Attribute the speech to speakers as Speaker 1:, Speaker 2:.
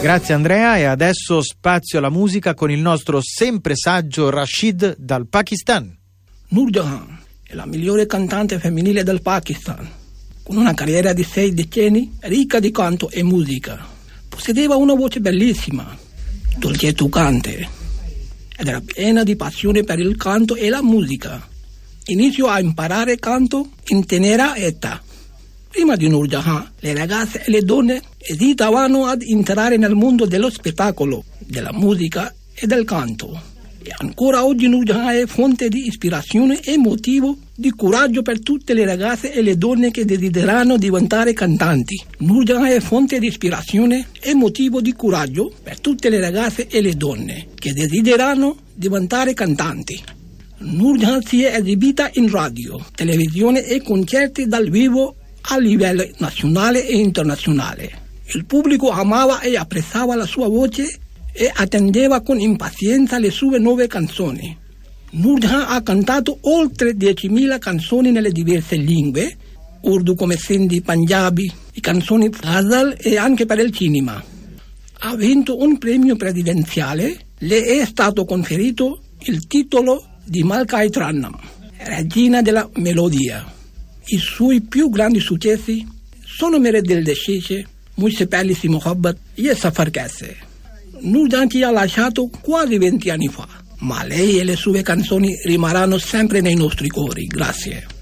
Speaker 1: Grazie Andrea, e adesso spazio alla musica con il nostro sempre saggio Rashid dal Pakistan.
Speaker 2: Noor Jahan è la migliore cantante femminile del Pakistan, con una carriera di 6 decenni ricca di canto e musica. Possedeva una voce bellissima, dolce e toccante, ed era piena di passione per il canto e la musica. Iniziò a imparare canto in tenera età. Prima di Noor Jahan, le ragazze e le donne esitavano ad entrare nel mondo dello spettacolo, della musica e del canto. E ancora oggi Noor Jahan è fonte di ispirazione e motivo di coraggio per tutte le ragazze e le donne che desiderano diventare cantanti. Noor Jahan è fonte di ispirazione e motivo di coraggio per tutte le ragazze e le donne che desiderano diventare cantanti. Noor Jahan si è esibita in radio, televisione e concerti dal vivo a livello nazionale e internazionale. Il pubblico amava e apprezzava la sua voce e attendeva con impazienza le sue nuove canzoni. Noor Jahan ha cantato oltre 10.000 canzoni nelle diverse lingue, urdu come sindhi, punjabi, canzoni ghazal e anche per il cinema. Ha vinto un premio presidenziale, le è stato conferito il titolo di Malkai Tranam, regina della melodia. I suoi più grandi successi sono Mere Dil De Shishe, Mujhse Pehli Si Mohabbat e Safar Kaise. Noor Jahan ci ha lasciato quasi 20 anni fa, ma lei e le sue canzoni rimarranno sempre nei nostri cuori. Grazie.